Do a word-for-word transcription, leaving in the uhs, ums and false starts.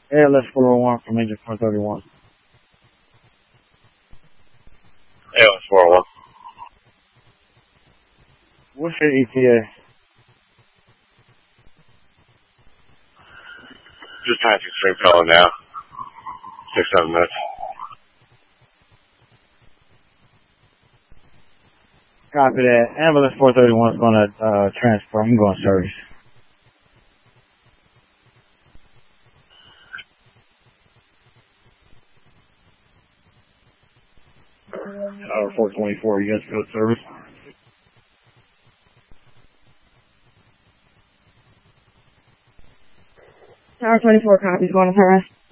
A L S four oh one from engine four thirty-one. A L S four oh one. What's your E T A? Just passing Stringfellow now. Six, seven minutes. Copy that. Ambulance four thirty-one is going to uh, transfer. I'm going service. Tower four twenty-four, you guys field service. Tower twenty-four copies, going to Paris.